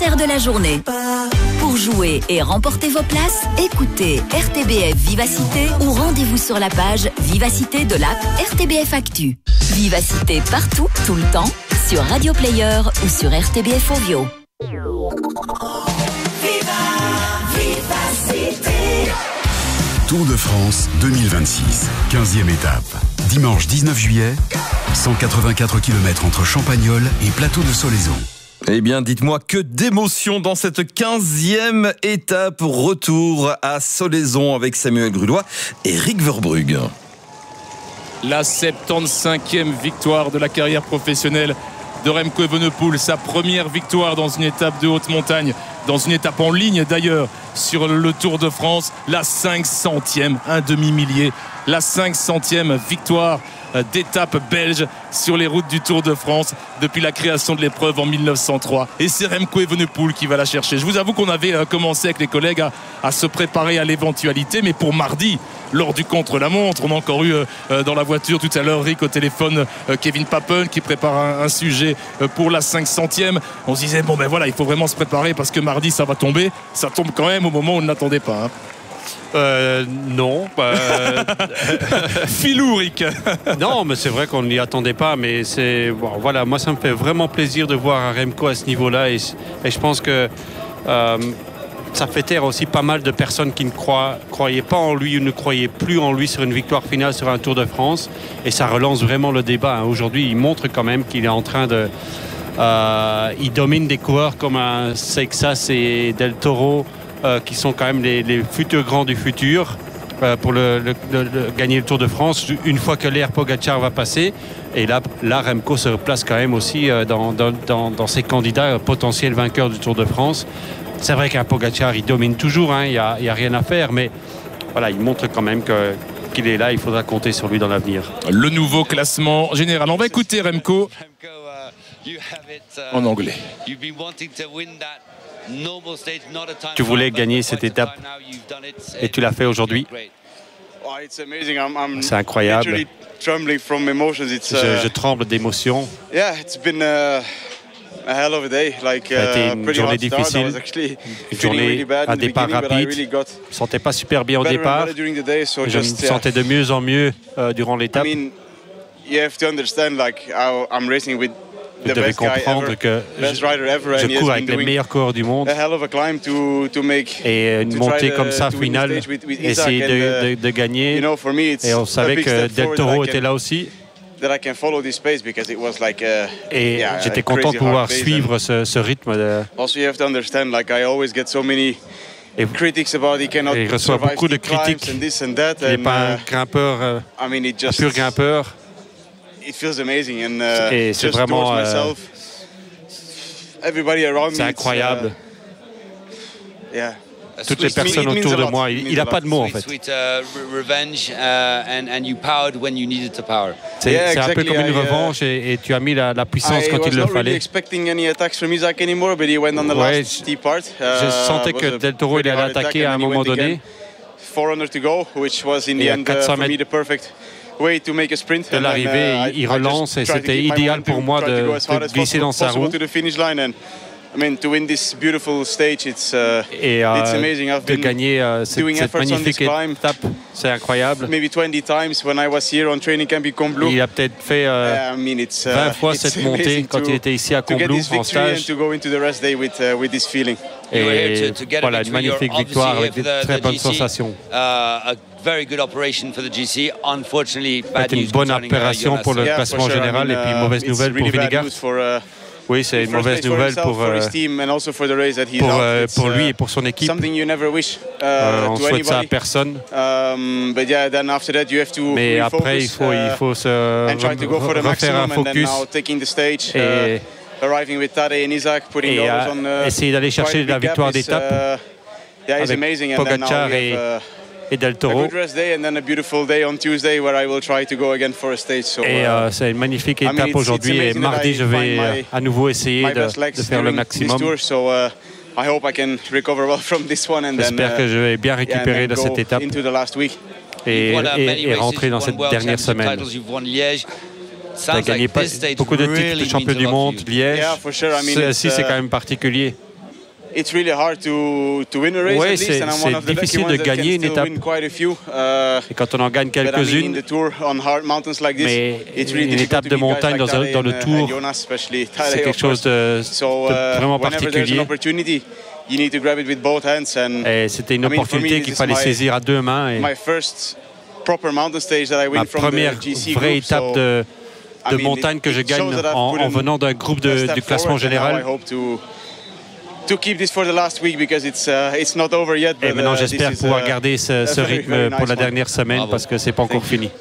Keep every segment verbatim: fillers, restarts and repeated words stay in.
concert de la journée. Pour jouer et remporter vos places, écoutez R T B F Vivacité ou rendez-vous sur la page Vivacité de l'app R T B F Actu. Vivacité partout, tout le temps, sur Radio Player ou sur R T B F Ovio. Tour de France deux mille vingt-six, quinzième étape. Dimanche dix-neuf juillet, cent quatre-vingt-quatre kilomètres entre Champagnole et Plateau de Solaizon. Eh bien, dites-moi, que d'émotion dans cette quinzième étape. Retour à Solaizon avec Samuel Grudois et Rick Verbrugge. La soixante-quinzième victoire de la carrière professionnelle de Remco Evenepoel, sa première victoire dans une étape de haute montagne, dans une étape en ligne d'ailleurs sur le Tour de France, la cinq centième, un demi-millier, la cinq centième victoire d'étape belge sur les routes du Tour de France depuis la création de l'épreuve en mille neuf cent trois. Et c'est Remco Evenepoel qui va la chercher. Je vous avoue qu'on avait commencé avec les collègues à, à se préparer à l'éventualité, mais pour mardi, lors du contre-la-montre, on a encore eu euh, dans la voiture tout à l'heure Rick au téléphone euh, Kevin Papen qui prépare un, un sujet euh, pour la cinq centième. On se disait bon ben voilà, il faut vraiment se préparer parce que mardi ça va tomber. Ça tombe quand même au moment où on ne l'attendait pas. Hein. Euh, non. Euh... Filou, Rick. Non, mais c'est vrai qu'on n'y attendait pas. Mais c'est bon, voilà, moi ça me fait vraiment plaisir de voir un Remco à ce niveau-là, et, et je pense que euh, ça fait taire aussi pas mal de personnes qui ne croient, croyaient pas en lui ou ne croyaient plus en lui sur une victoire finale sur un Tour de France, et ça relance vraiment le débat. Hein. Aujourd'hui, il montre quand même qu'il est en train de, euh, il domine des coureurs comme un Seixas et Del Toro. Euh, qui sont quand même les, les futurs grands du futur euh, pour le, le, le, le, gagner le Tour de France une fois que l'ère Pogacar va passer. Et là, là Remco se replace quand même aussi euh, dans, dans, dans, dans ses candidats potentiels vainqueurs du Tour de France. C'est vrai qu'un Pogacar, il domine toujours, hein, il n'y a, a rien à faire, mais voilà, il montre quand même que, qu'il est là, il faudra compter sur lui dans l'avenir. Le nouveau classement général. On va écouter Remco en anglais. Tu voulais gagner cette étape et tu l'as fait aujourd'hui. C'est incroyable. Je, je tremble d'émotion. Ça a été une journée difficile, une journée, un départ rapide. Je ne me sentais pas super bien au départ. Je me sentais de mieux en mieux euh, durant l'étape. Vous devez comprendre que je, je cours avec les meilleurs coureurs du monde, et une montée comme ça finale, essayer de, de, de gagner, et on savait que Del Toro était là aussi, et j'étais content de pouvoir suivre ce, ce rythme de... Et, et il reçoit beaucoup de critiques. Il n'est pas un grimpeur, euh, un pur grimpeur. Et c'est vraiment euh, c'est incroyable. Toutes les personnes autour de moi, il n'a pas de mots en fait. C'est, c'est un peu comme une revanche, et, et tu as mis la, la puissance quand il le fallait. Ouais, je, je sentais que Del Toro il allait attaquer à un moment donné. Il y a quatre cents mètres de l'arrivée, il relance, et c'était idéal pour moi de, de glisser dans sa roue. Et euh, de gagner euh, cette, cette magnifique étape, c'est incroyable. Il a peut-être fait euh, vingt fois cette montée quand il était ici à Combloux en stage. Et voilà, une magnifique victoire avec de très bonnes sensations. C'est une bonne opération pour le classement général, et puis mauvaise nouvelle pour Vingegaard. Oui, c'est une mauvaise nouvelle pour, euh, pour, euh, pour lui et pour son équipe. Euh, on souhaite ça à personne. Mais après, il faut, il faut se re refaire un focus et, et euh, essayer d'aller chercher la victoire d'étape avec Pogacar et, et Del Toro. Et euh, c'est une magnifique étape aujourd'hui, et mardi je vais euh, à nouveau essayer de, de faire le maximum. J'espère que je vais bien récupérer de cette étape et, et, et rentrer dans cette dernière semaine. Tu as gagné pas, beaucoup de titres de champion du monde, Liège. Ceci, c'est quand même particulier. it's really hard to to win a race. Ouais, at least, and I'm one of the lucky difficile de ones that gagner can une still étape. win quite a few. Uh, Et quand on en gagne but I mean, in quelques-unes, the tour on hard mountains like this, mais it's really une difficult étape to de beat guys montagne like dans, un- Tadej dans le and, uh, tour, Jonas, especially c'est Tadej, quelque of chose course. de, So, de uh, vraiment whenever there's an particulier. opportunity, you need to grab it with both hands. And Et c'était une I mean, for opportunité me, qu'il this fallait is my- saisir à deux mains. Et my first proper mountain stage that I win ma from première the G C vraie group, étape so, de, I de mean, montagne it- que je it shows gagne that I've en, put en in venant d'un groupe a de, step du classement forward, and now I général. hope to to keep this for the last week because it's uh, it's not over yet. Et but, maintenant, uh, j'espère this is, pouvoir uh, garder ce, ce a very, rythme very pour nice la one. dernière semaine Bravo. parce que c'est pas encore Thank you. fini.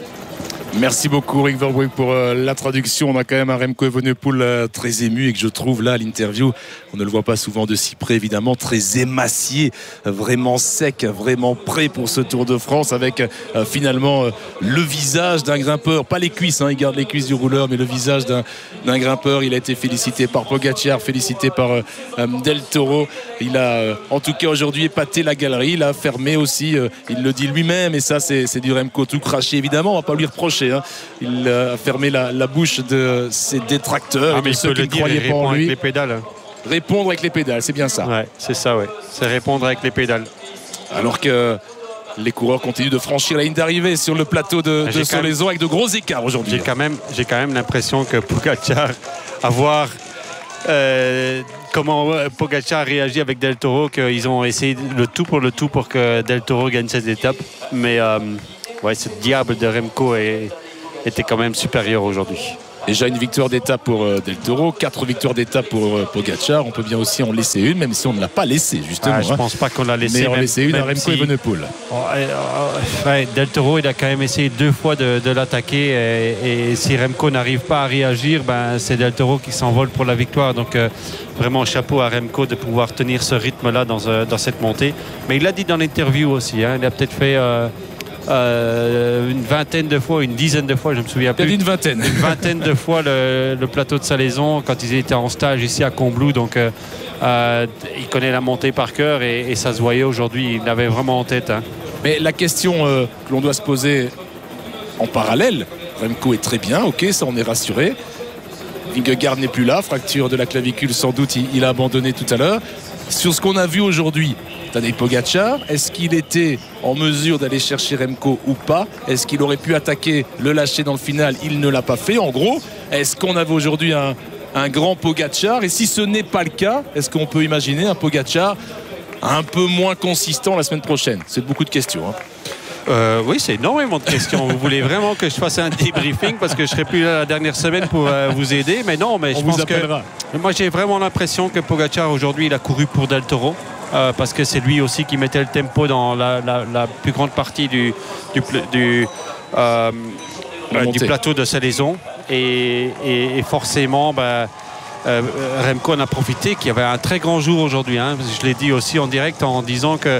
Merci beaucoup Rick Verweg pour euh, la traduction. On a quand même un Remco Evenepoel euh, très ému et que je trouve là à l'interview, on ne le voit pas souvent de si près évidemment, très émacié, euh, vraiment sec, vraiment prêt pour ce Tour de France avec euh, finalement euh, le visage d'un grimpeur, pas les cuisses, hein, il garde les cuisses du rouleur, mais le visage d'un, d'un grimpeur. Il a été félicité par Pogacar, félicité par euh, euh, Del Toro. Il a euh, en tout cas aujourd'hui épaté la galerie, il a fermé aussi, euh, il le dit lui-même et ça c'est, c'est du Remco tout craché évidemment, on va pas lui reprocher. Hein. Il a fermé la, la bouche de ses détracteurs Ah, et mais de il ceux peut qui le ne dire, croyaient il pas répond en avec lui. les pédales. Répondre avec les pédales, c'est bien ça. Ouais, c'est ça, ouais. C'est répondre avec les pédales. Alors que les coureurs continuent de franchir la ligne d'arrivée sur le plateau de, J'ai de quand même- Solezo avec de gros écarts aujourd'hui. J'ai quand même, j'ai quand même l'impression que Pogacar, à voir euh, comment euh, Pogacar réagit avec Del Toro, qu'ils ont essayé le tout pour le tout pour que Del Toro gagne cette étape. Mais euh, ouais, ce diable de Remco est, était quand même supérieur aujourd'hui. Déjà une victoire d'étape pour euh, Del Toro, quatre victoires d'étape pour euh, Pogacar. On peut bien aussi en laisser une, même si on ne l'a pas laissé justement. Ah, je hein. pense pas qu'on l'a laissé. Mais on même- laissé une à même Remco si- Evenepoel. Oh, euh, euh, ouais, Del Toro, il a quand même essayé deux fois de, de l'attaquer et, et si Remco n'arrive pas à réagir, ben, c'est Del Toro qui s'envole pour la victoire. Donc euh, vraiment chapeau à Remco de pouvoir tenir ce rythme-là dans, euh, dans cette montée. Mais il l'a dit dans l'interview aussi, hein, il a peut-être fait euh, euh, une vingtaine de fois, une dizaine de fois, je me souviens Il y a plus. une vingtaine. Une vingtaine de fois le, le plateau de Salaison quand ils étaient en stage ici à Combloux. Donc euh, euh, il connaît la montée par cœur et, et ça se voyait aujourd'hui. Il l'avait vraiment en tête. Hein. Mais la question euh, que l'on doit se poser en parallèle, Remco est très bien, ok, ça on est rassuré. Vingegaard n'est plus là, fracture de la clavicule sans doute, il, il a abandonné tout à l'heure. Sur ce qu'on a vu aujourd'hui, Tadej Pogacar, est-ce qu'il était en mesure d'aller chercher Remco ou pas? Est-ce qu'il aurait pu attaquer, le lâcher dans le final? Il ne l'a pas fait. En gros, est-ce qu'on avait aujourd'hui un, un grand Pogacar? Et si ce n'est pas le cas, est-ce qu'on peut imaginer un Pogacar un peu moins consistant la semaine prochaine? C'est beaucoup de questions. Hein. Euh, oui, c'est énormément de questions. Vous voulez vraiment que je fasse un débriefing parce que je serai plus là la dernière semaine pour euh, vous aider. Mais non, mais On je vous pense appellera. que moi j'ai vraiment l'impression que Pogacar aujourd'hui il a couru pour Del Toro. Euh, parce que c'est lui aussi qui mettait le tempo dans la, la, la plus grande partie du, du, pl- du, euh, La euh, montée. du plateau de Salaison. Et, et, et forcément, ben, euh, Remco en a profité, qu'il y avait un très grand jour aujourd'hui. Hein. Je l'ai dit aussi en direct en disant que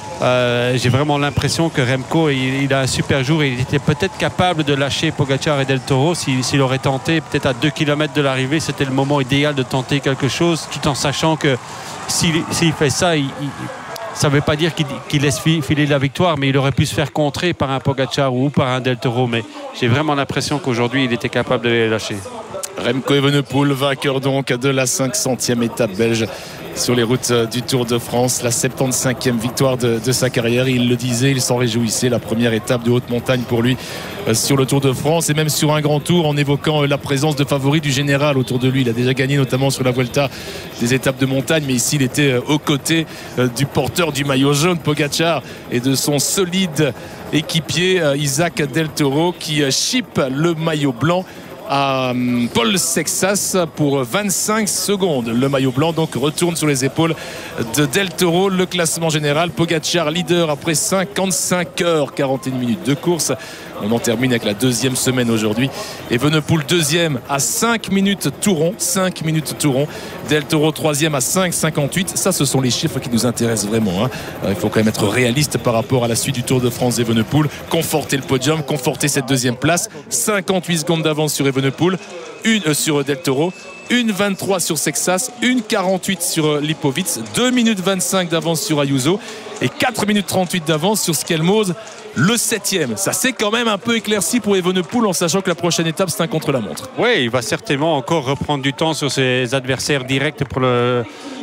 euh, j'ai vraiment l'impression que Remco, il, il a un super jour et il était peut-être capable de lâcher Pogacar et Del Toro s'il, s'il aurait tenté, peut-être à deux kilomètres de l'arrivée, c'était le moment idéal de tenter quelque chose, tout en sachant que s'il, s'il fait ça, il, il, ça ne veut pas dire qu'il, qu'il laisse filer la victoire, mais il aurait pu se faire contrer par un Pogacar ou par un Del Toro. Mais j'ai vraiment l'impression qu'aujourd'hui, il était capable de les lâcher. Remco Evenepoel, vainqueur donc de la cinq centième étape belge sur les routes du Tour de France, la soixante-quinzième victoire de, de sa carrière. Il le disait, il s'en réjouissait, la première étape de haute montagne pour lui euh, sur le Tour de France et même sur un grand tour en évoquant euh, la présence de favoris du général autour de lui. Il a déjà gagné notamment sur la Vuelta des étapes de montagne, mais ici il était euh, aux côtés euh, du porteur du maillot jaune Pogacar et de son solide équipier euh, Isaac Del Toro qui euh, chippe le maillot blanc à Paul Sexas pour vingt-cinq secondes. Le maillot blanc donc retourne sur les épaules de Del Toro. Le classement général, Pogacar leader après cinquante-cinq heures quarante et une minutes de course. On en termine avec la deuxième semaine aujourd'hui. Evenepoel deuxième à cinq minutes tout rond. cinq minutes tout rond. Del Toro troisième à cinq cinquante-huit. Ça, ce sont les chiffres qui nous intéressent vraiment. Hein. Il faut quand même être réaliste par rapport à la suite du Tour de France d'Evenepoel. Conforter le podium, conforter cette deuxième place. cinquante-huit secondes d'avance sur Evenepoel, une euh, sur Del Toro. une vingt-trois sur Sexas, une quarante-huit sur Lipovitz, deux minutes vingt-cinq d'avance sur Ayuso et quatre minutes trente-huit d'avance sur Skelmose, le septième. Ça s'est quand même un peu éclairci pour Evenepoel en sachant que la prochaine étape c'est un contre-la-montre. Oui, il va certainement encore reprendre du temps sur ses adversaires directs pour le,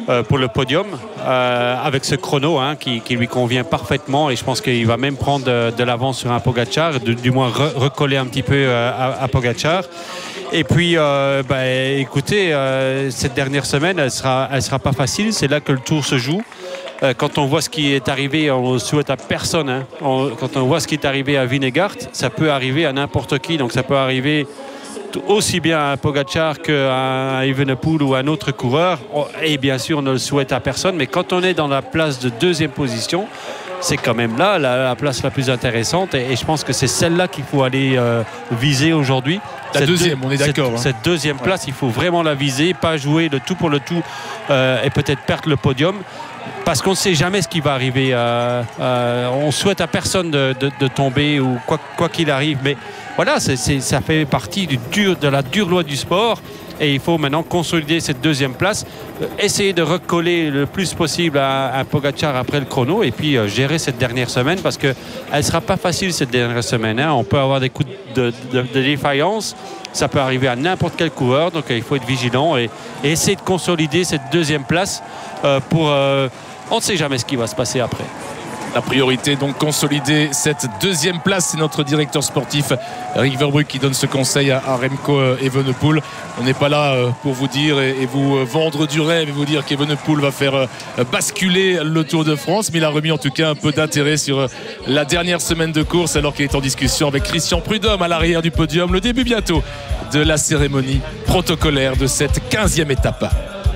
euh, pour le podium euh, avec ce chrono hein, qui, qui lui convient parfaitement et je pense qu'il va même prendre de, de l'avance sur un Pogačar, de, du moins re, recoller un petit peu euh, à, à Pogačar. Et puis, euh, bah, écoutez, euh, cette dernière semaine, elle sera, elle sera pas facile. C'est là que le Tour se joue. Euh, quand on voit ce qui est arrivé, on ne souhaite à personne. Hein. On, quand on voit ce qui est arrivé à Vingegaard, ça peut arriver à n'importe qui. Donc, ça peut arriver aussi bien à Pogačar qu'à Evenepoel ou à un autre coureur. Et bien sûr, on ne le souhaite à personne. Mais quand on est dans la place de deuxième position, c'est quand même là la, la place la plus intéressante. Et, et je pense que c'est celle-là qu'il faut aller euh, viser aujourd'hui. La cette deuxième, deux, on est d'accord. Cette, hein. cette deuxième place, ouais. Il faut vraiment la viser, pas jouer le tout pour le tout euh, et peut-être perdre le podium. Parce qu'on ne sait jamais ce qui va arriver. Euh, euh, on souhaite à personne de, de, de tomber ou quoi, quoi qu'il arrive. Mais voilà, c'est, c'est, ça fait partie du dur, de la dure loi du sport. Et il faut maintenant consolider cette deuxième place, euh, essayer de recoller le plus possible à, à Pogačar après le chrono et puis euh, gérer cette dernière semaine parce qu'elle ne sera pas facile cette dernière semaine. Hein. On peut avoir des coups de, de, de défaillance. Ça peut arriver à n'importe quel coureur. Donc euh, il faut être vigilant et, et essayer de consolider cette deuxième place euh, pour... Euh, on ne sait jamais ce qui va se passer après. La priorité, donc, consolider cette deuxième place. C'est notre directeur sportif, Rick Verbrugge, qui donne ce conseil à, à Remco Evenepoel. On n'est pas là pour vous dire et, et vous vendre du rêve et vous dire qu'Evenepoel va faire basculer le Tour de France. Mais il a remis en tout cas un peu d'intérêt sur la dernière semaine de course alors qu'il est en discussion avec Christian Prudhomme à l'arrière du podium. Le début bientôt de la cérémonie protocolaire de cette quinzième étape.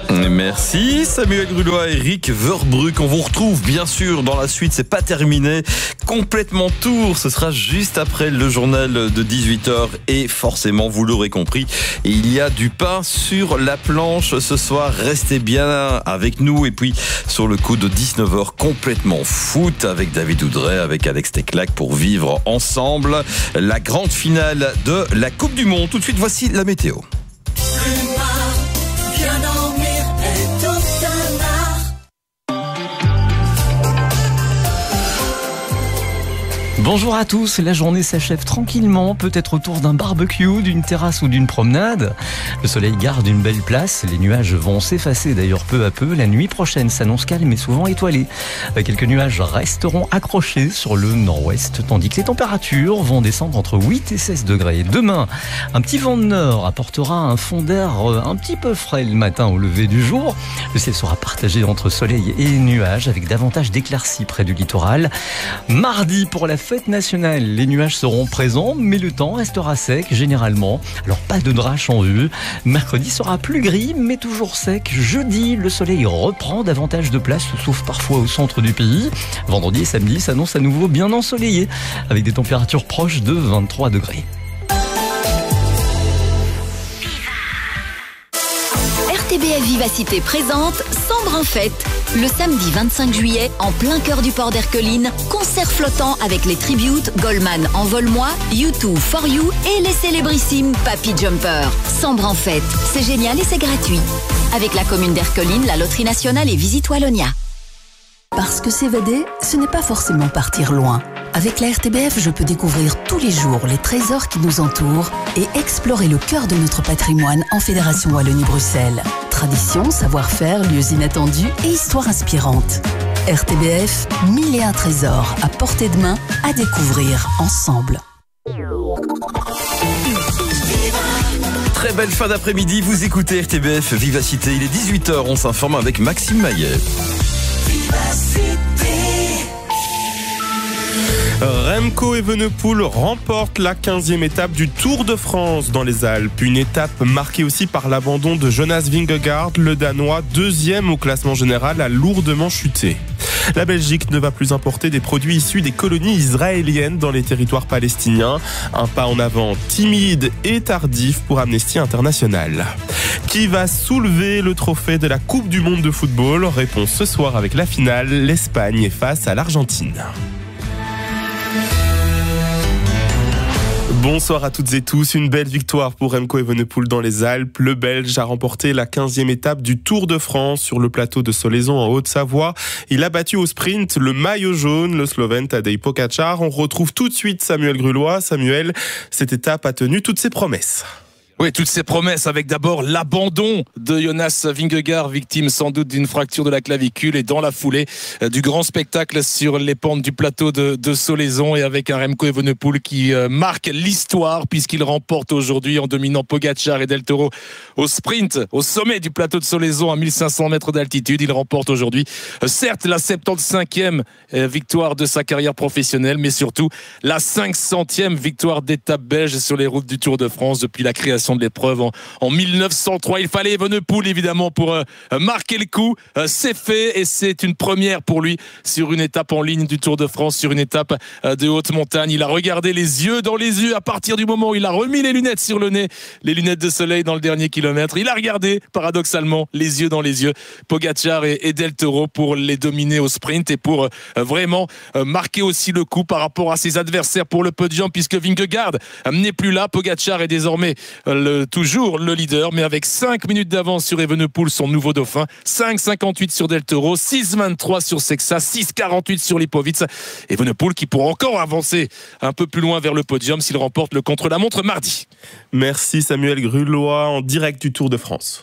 Merci Samuel Grulois et Rick Verbrugge. On vous retrouve bien sûr dans la suite, c'est pas terminé. Complètement Tour, ce sera juste après le journal de dix-huit heures et forcément, vous l'aurez compris, il y a du pain sur la planche ce soir. Restez bien avec nous et puis sur le coup de dix-neuf heures, complètement foot avec David Oudrey, avec Alex Teclac pour vivre ensemble la grande finale de la Coupe du Monde. Tout de suite, voici la météo. Bonjour à tous, la journée s'achève tranquillement, peut-être autour d'un barbecue, d'une terrasse ou d'une promenade. Le soleil garde une belle place, les nuages vont s'effacer d'ailleurs peu à peu. La nuit prochaine s'annonce calme et souvent étoilée. Quelques nuages resteront accrochés sur le nord-ouest, tandis que les températures vont descendre entre huit et seize degrés. Demain, un petit vent de nord apportera un fond d'air un petit peu frais le matin au lever du jour. Le ciel sera partagé entre soleil et nuages avec davantage d'éclaircies près du littoral. Mardi, pour la fête nationale, les nuages seront présents, mais le temps restera sec généralement. Alors pas de drache en vue. Mercredi sera plus gris, mais toujours sec. Jeudi, le soleil reprend davantage de place, sauf parfois au centre du pays. Vendredi et samedi s'annoncent à nouveau bien ensoleillés, avec des températures proches de vingt-trois degrés. R T B F Vivacité présente Sambre en fête. Le samedi vingt-cinq juillet, en plein cœur du port d'Erqueline, concert flottant avec les tributes Goldman Envole-moi, U deux For You et les célébrissimes Papy Jumper. Sambre en fête, c'est génial et c'est gratuit. Avec la commune d'Erqueline, la Loterie Nationale et Visite Wallonia. Parce que s'évader, ce n'est pas forcément partir loin. Avec la R T B F, je peux découvrir tous les jours les trésors qui nous entourent et explorer le cœur de notre patrimoine en Fédération Wallonie-Bruxelles. Tradition, savoir-faire, lieux inattendus et histoires inspirantes. R T B F, mille et un trésors à portée de main à découvrir ensemble. Très belle fin d'après-midi, vous écoutez R T B F Vivacité. Il est dix-huit heures, on s'informe avec Maxime Maillet. Remco Evenepoel remporte la quinzième étape du Tour de France dans les Alpes. Une étape marquée aussi par l'abandon de Jonas Vingegaard, le Danois, deuxième au classement général, a lourdement chuté. La Belgique ne va plus importer des produits issus des colonies israéliennes dans les territoires palestiniens. Un pas en avant timide et tardif pour Amnesty International. Qui va soulever le trophée de la Coupe du Monde de football? Réponse ce soir avec la finale. L'Espagne est face à l'Argentine. Bonsoir à toutes et tous. Une belle victoire pour Remco Evenepoel dans les Alpes. Le Belge a remporté la quinzième étape du Tour de France sur le plateau de Solaison en Haute-Savoie. Il a battu au sprint le maillot jaune, le Slovène Tadej Pogačar. On retrouve tout de suite Samuel Grulois. Samuel, cette étape a tenu toutes ses promesses. Oui, toutes ces promesses avec d'abord l'abandon de Jonas Vingegaard, victime sans doute d'une fracture de la clavicule, et dans la foulée euh, du grand spectacle sur les pentes du plateau de, de Solaizon, et avec un Remco Evenepoel qui euh, marque l'histoire puisqu'il remporte aujourd'hui en dominant Pogačar et Del Toro au sprint, au sommet du plateau de Solaizon à mille cinq cents mètres d'altitude. Il remporte aujourd'hui euh, certes la soixante-quinzième euh, victoire de sa carrière professionnelle, mais surtout la cinq centième victoire d'étape belge sur les routes du Tour de France depuis la création de l'épreuve en, en mille neuf cent trois. Il fallait Evenepoel évidemment pour euh, marquer le coup. Euh, c'est fait, et c'est une première pour lui sur une étape en ligne du Tour de France, sur une étape euh, de haute montagne. Il a regardé les yeux dans les yeux à partir du moment où il a remis les lunettes sur le nez, les lunettes de soleil dans le dernier kilomètre. Il a regardé paradoxalement les yeux dans les yeux Pogačar et, et Del Toro pour les dominer au sprint et pour euh, vraiment euh, marquer aussi le coup par rapport à ses adversaires pour le podium, puisque Vingegaard euh, n'est plus là. Pogačar est désormais euh, Le, toujours le leader, mais avec cinq minutes d'avance sur Evenepoel, son nouveau dauphin. cinq cinquante-huit sur Del Toro, six vingt-trois sur Sexa, six quarante-huit sur Lipovic. Evenepoel qui pourra encore avancer un peu plus loin vers le podium s'il remporte le contre-la-montre mardi. Merci Samuel Grulois en direct du Tour de France.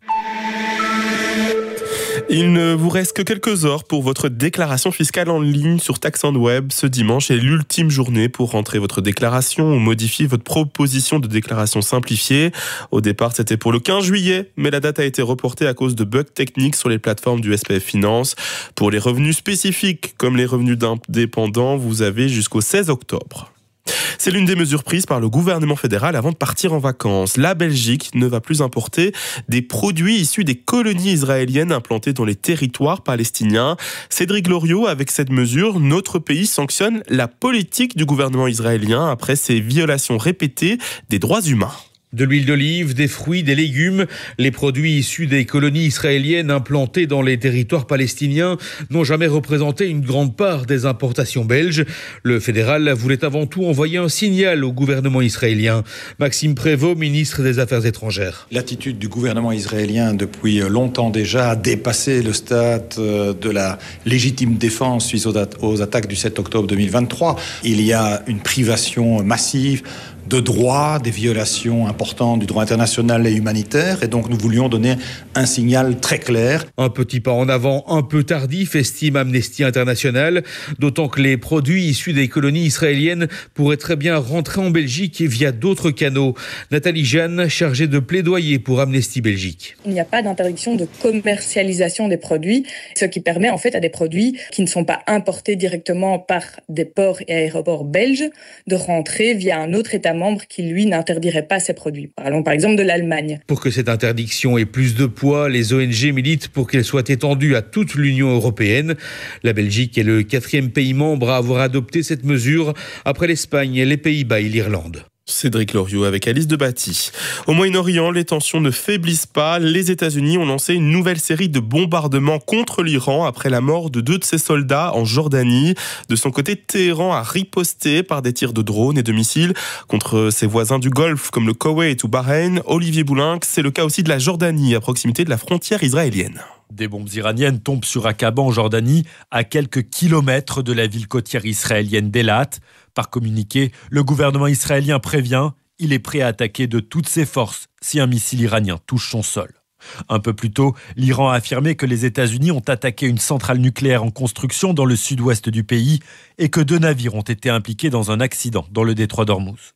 Il ne vous reste que quelques heures pour votre déclaration fiscale en ligne sur Tax on Web. Ce dimanche est l'ultime journée pour rentrer votre déclaration ou modifier votre proposition de déclaration simplifiée. Au départ, c'était pour le quinze juillet, mais la date a été reportée à cause de bugs techniques sur les plateformes du S P F Finance. Pour les revenus spécifiques, comme les revenus d'indépendants, vous avez jusqu'au seize octobre. C'est l'une des mesures prises par le gouvernement fédéral avant de partir en vacances. La Belgique ne va plus importer des produits issus des colonies israéliennes implantées dans les territoires palestiniens. Cédric Loriot, avec cette mesure, notre pays sanctionne la politique du gouvernement israélien après ses violations répétées des droits humains. De l'huile d'olive, des fruits, des légumes, les produits issus des colonies israéliennes implantées dans les territoires palestiniens n'ont jamais représenté une grande part des importations belges. Le fédéral voulait avant tout envoyer un signal au gouvernement israélien. Maxime Prévost, ministre des Affaires étrangères. L'attitude du gouvernement israélien depuis longtemps déjà a dépassé le stade de la légitime défense suite aux attaques du sept octobre deux mille vingt-trois. Il y a une privation massive de droits, des violations importantes du droit international et humanitaire, et donc nous voulions donner un signal très clair. Un petit pas en avant, un peu tardif, estime Amnesty International, d'autant que les produits issus des colonies israéliennes pourraient très bien rentrer en Belgique via d'autres canaux. Nathalie Jeanne, chargée de plaidoyer pour Amnesty Belgique. Il n'y a pas d'interdiction de commercialisation des produits, ce qui permet en fait à des produits qui ne sont pas importés directement par des ports et aéroports belges de rentrer via un autre État membre qui, lui, n'interdirait pas ces produits. Parlons par exemple de l'Allemagne. Pour que cette interdiction ait plus de poids, les O N G militent pour qu'elle soit étendue à toute l'Union européenne. La Belgique est le quatrième pays membre à avoir adopté cette mesure, après l'Espagne, les Pays-Bas et l'Irlande. Cédric Loriot avec Alice Debatty. Au Moyen-Orient, les tensions ne faiblissent pas. Les États-Unis ont lancé une nouvelle série de bombardements contre l'Iran après la mort de deux de ses soldats en Jordanie. De son côté, Téhéran a riposté par des tirs de drones et de missiles contre ses voisins du Golfe comme le Koweït ou Bahreïn. Olivier Boulinck, c'est le cas aussi de la Jordanie à proximité de la frontière israélienne. Des bombes iraniennes tombent sur Aqaba en Jordanie, à quelques kilomètres de la ville côtière israélienne d'Elat. Par communiqué, le gouvernement israélien prévient, il est prêt à attaquer de toutes ses forces si un missile iranien touche son sol. Un peu plus tôt, l'Iran a affirmé que les États-Unis ont attaqué une centrale nucléaire en construction dans le sud-ouest du pays et que deux navires ont été impliqués dans un accident dans le détroit d'Ormuz.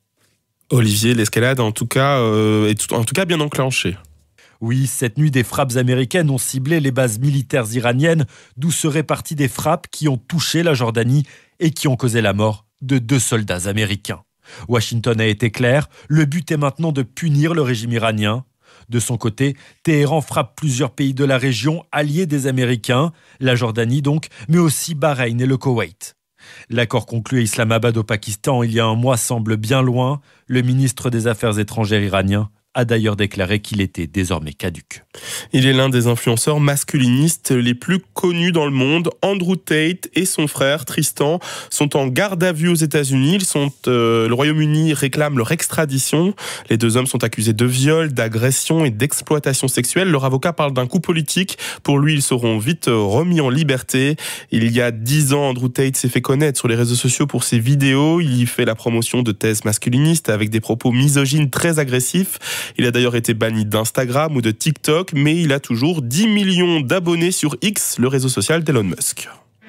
Olivier, l'escalade en tout cas, euh, est en tout cas bien enclenchée. Oui, cette nuit, des frappes américaines ont ciblé les bases militaires iraniennes, d'où seraient parties des frappes qui ont touché la Jordanie et qui ont causé la mort de deux soldats américains. Washington a été clair, le but est maintenant de punir le régime iranien. De son côté, Téhéran frappe plusieurs pays de la région alliés des Américains, la Jordanie donc, mais aussi Bahreïn et le Koweït. L'accord conclu à Islamabad au Pakistan il y a un mois semble bien loin. Le ministre des Affaires étrangères iranien a d'ailleurs déclaré qu'il était désormais caduc. Il est l'un des influenceurs masculinistes les plus connus dans le monde. Andrew Tate et son frère Tristan sont en garde à vue aux États-Unis. Ils sont, euh, le Royaume-Uni réclame leur extradition. Les deux hommes sont accusés de viol, d'agression et d'exploitation sexuelle. Leur avocat parle d'un coup politique. Pour lui, ils seront vite remis en liberté. Il y a dix ans, Andrew Tate s'est fait connaître sur les réseaux sociaux pour ses vidéos. Il y fait la promotion de thèses masculinistes avec des propos misogynes très agressifs. Il a d'ailleurs été banni d'Instagram ou de TikTok, mais il a toujours dix millions d'abonnés sur X, le réseau social d'Elon Musk.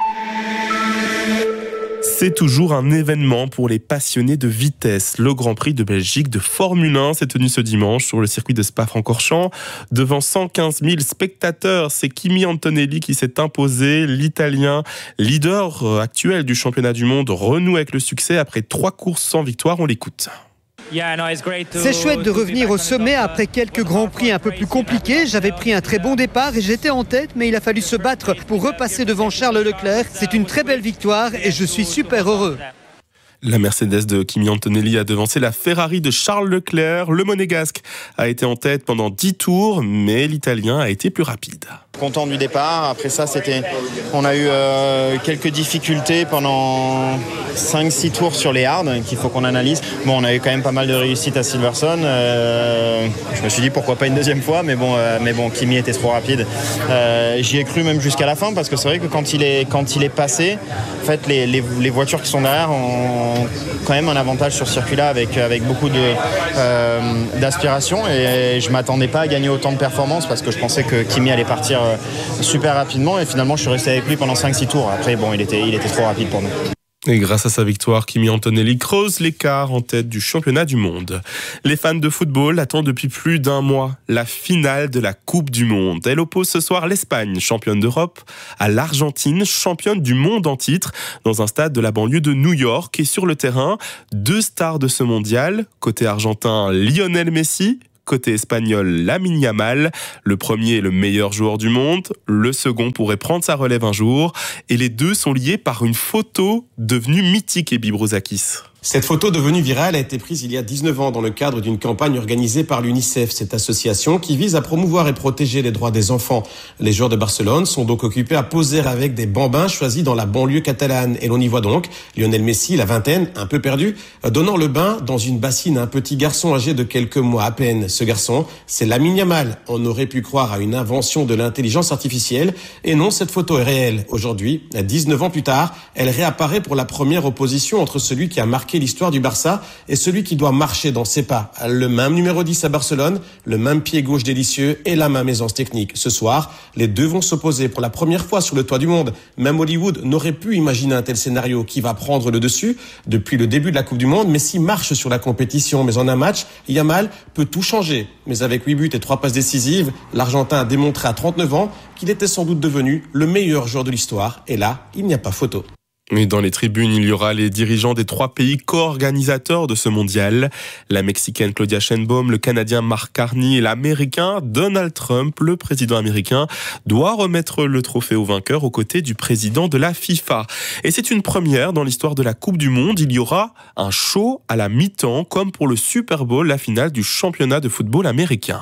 C'est toujours un événement pour les passionnés de vitesse. Le Grand Prix de Belgique de Formule un s'est tenu ce dimanche sur le circuit de Spa-Francorchamps. Devant cent quinze mille spectateurs, c'est Kimi Antonelli qui s'est imposé. L'Italien, leader actuel du championnat du monde, renoue avec le succès après trois courses sans victoire. On l'écoute. C'est chouette de revenir au sommet après quelques grands prix un peu plus compliqués. J'avais pris un très bon départ et j'étais en tête, mais il a fallu se battre pour repasser devant Charles Leclerc. C'est une très belle victoire et je suis super heureux. La Mercedes de Kimi Antonelli a devancé la Ferrari de Charles Leclerc. Le Monégasque a été en tête pendant dix tours, mais l'Italien a été plus rapide. Content du départ. Après ça, c'était, on a eu euh, quelques difficultés pendant cinq six tours sur les hards qu'il faut qu'on analyse. Bon, on a eu quand même pas mal de réussite à Silverstone. Euh, je me suis dit pourquoi pas une deuxième fois, mais bon, euh, mais bon, Kimi était trop rapide. Euh, j'y ai cru même jusqu'à la fin parce que c'est vrai que quand il est quand il est passé, en fait, les, les, les voitures qui sont derrière ont quand même un avantage sur ce circuit-là avec avec beaucoup de euh, d'aspiration et je m'attendais pas à gagner autant de performance parce que je pensais que Kimi allait partir super rapidement et finalement je suis resté avec lui pendant cinq six tours. Après bon, il était, il était trop rapide pour nous. Et grâce à sa victoire, Kimi Antonelli creuse l'écart en tête du championnat du monde. Les fans de football attendent depuis plus d'un mois la finale de la Coupe du Monde. Elle oppose ce soir l'Espagne, championne d'Europe, à l'Argentine, championne du monde en titre, dans un stade de la banlieue de New York. Et sur le terrain, deux stars de ce mondial, côté argentin Lionel Messi, côté espagnol, Lamine Yamal. Le premier est le meilleur joueur du monde. Le second pourrait prendre sa relève un jour. Et les deux sont liés par une photo devenue mythique, Ebi Brouzakis. Cette photo devenue virale a été prise il y a dix-neuf ans dans le cadre d'une campagne organisée par l'UNICEF, cette association qui vise à promouvoir et protéger les droits des enfants. Les joueurs de Barcelone sont donc occupés à poser avec des bambins choisis dans la banlieue catalane. Et l'on y voit donc Lionel Messi, la vingtaine, un peu perdu, donnant le bain dans une bassine à un petit garçon âgé de quelques mois à peine. Ce garçon, c'est Lamine Yamal. On aurait pu croire à une invention de l'intelligence artificielle. Et non, cette photo est réelle. Aujourd'hui, dix-neuf ans plus tard, elle réapparaît pour la première opposition entre celui qui a marqué l'histoire du Barça et celui qui doit marcher dans ses pas. Le même numéro dix à Barcelone, le même pied gauche délicieux et la même aisance technique. Ce soir, les deux vont s'opposer pour la première fois sur le toit du monde. Même Hollywood n'aurait pu imaginer un tel scénario. Qui va prendre le dessus? Depuis le début de la Coupe du Monde, Messi marche sur la compétition, mais en un match, Yamal peut tout changer. Mais avec huit buts et trois passes décisives, l'Argentin a démontré à trente-neuf ans qu'il était sans doute devenu le meilleur joueur de l'histoire. Et là, il n'y a pas photo. Et dans les tribunes, il y aura les dirigeants des trois pays co-organisateurs de ce mondial. La Mexicaine Claudia Sheinbaum, le Canadien Mark Carney et l'Américain Donald Trump, le président américain, doit remettre le trophée au vainqueur aux côtés du président de la FIFA. Et c'est une première dans l'histoire de la Coupe du Monde. Il y aura un show à la mi-temps, comme pour le Super Bowl, la finale du championnat de football américain.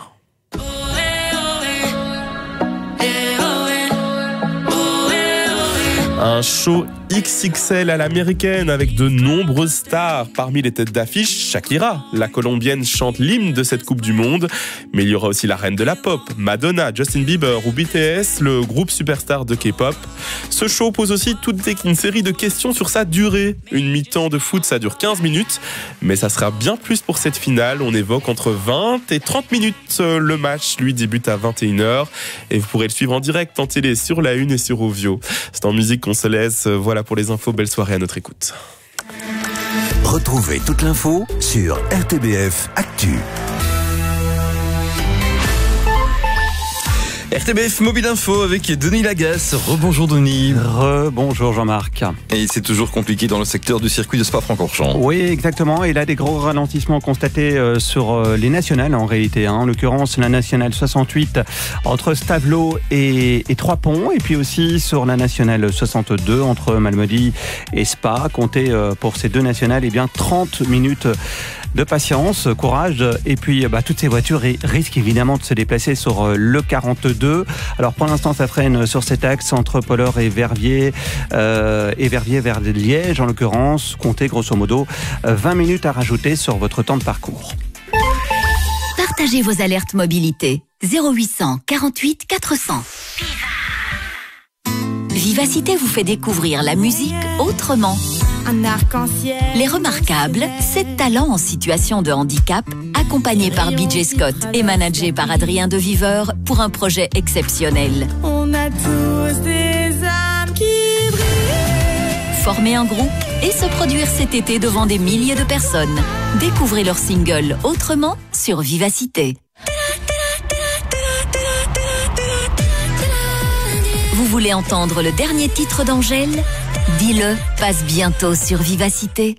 Un show X X L à l'américaine avec de nombreuses stars. Parmi les têtes d'affiche, Shakira. La colombienne chante l'hymne de cette Coupe du Monde. Mais il y aura aussi la reine de la pop, Madonna, Justin Bieber ou B T S, le groupe superstar de K-pop. Ce show pose aussi toute une série de questions sur sa durée. Une mi-temps de foot, ça dure quinze minutes. Mais ça sera bien plus pour cette finale. On évoque entre vingt et trente minutes. Le match, lui, débute à vingt et une heures. Et vous pourrez le suivre en direct en télé sur La Une et sur Ovio. C'est en musique qu'on se laisse. Voilà pour les infos. Belle soirée à notre écoute. Retrouvez toute l'info sur R T B F Actu. R T B F Mobile Info avec Denis Lagasse. Rebonjour Denis. Rebonjour Jean-Marc. Et c'est toujours compliqué dans le secteur du circuit de Spa-Francorchamps. Oui, exactement. Et là, des gros ralentissements constatés sur les nationales en réalité. En l'occurrence, la nationale soixante-huit entre Stavelot et, et Trois-Ponts. Et puis aussi sur la nationale soixante-deux entre Malmedy et Spa. Comptez pour ces deux nationales, eh bien trente minutes de patience, courage. Et puis, bah, toutes ces voitures risquent évidemment de se déplacer sur le quarante-deux. Alors, pour l'instant, ça freine sur cet axe entre Polleur et Verviers, euh, et Verviers vers Liège, en l'occurrence. Comptez grosso modo vingt minutes à rajouter sur votre temps de parcours. Partagez vos alertes mobilité. zéro huit cent quarante-huit quatre cents. Vivacité vous fait découvrir la musique autrement. Un arc-en-ciel. Les Remarquables, sept talents en situation de handicap, accompagnés par B J Scott et managés par Adrien Deviveur pour un projet exceptionnel. On a tous des âmes qui brillent. Former un groupe et se produire cet été devant des milliers de personnes. Découvrez leur single Autrement sur Vivacité. Vous voulez entendre le dernier titre d'Angèle ? Dis-le, passe bientôt sur Vivacité.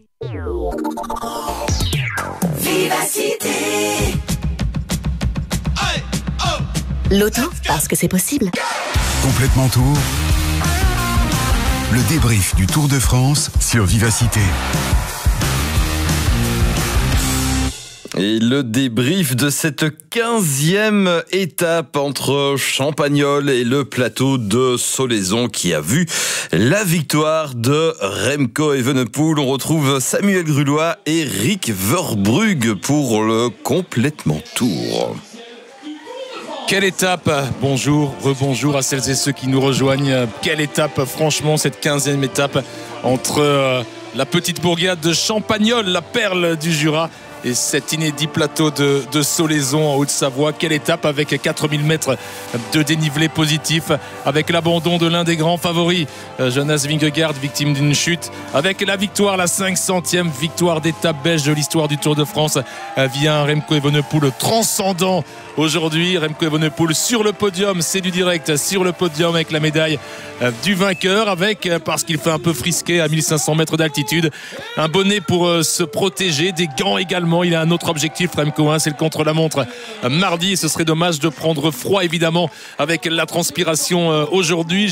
Vivacité. L'auto, parce que c'est possible. Complètement Tour. Le débrief du Tour de France sur Vivacité. Et le débrief de cette quinzième étape entre Champagnole et le plateau de Solaison qui a vu la victoire de Remco Evenepoel. On retrouve Samuel Grulois et Rick Verbrugge pour le Complètement Tour. Quelle étape, bonjour, rebonjour à celles et ceux qui nous rejoignent. Quelle étape, franchement, cette quinzième étape entre euh, la petite bourgade de Champagnole, la perle du Jura, et cet inédit plateau de, de Solaison en Haute-Savoie. Quelle étape avec quatre mille mètres de dénivelé positif, avec l'abandon de l'un des grands favoris, Jonas Vingegaard, victime d'une chute, avec la victoire, la cinq centième victoire d'étape belge de l'histoire du Tour de France via un Remco Evenepoel transcendant aujourd'hui. Remco Evenepoel sur le podium, c'est du direct, sur le podium avec la médaille du vainqueur, avec, parce qu'il fait un peu frisqué à mille cinq cents mètres d'altitude, un bonnet pour se protéger, des gants également. Il a un autre objectif, Remco, hein, c'est le contre-la-montre mardi. Ce serait dommage de prendre froid, évidemment, avec la transpiration aujourd'hui.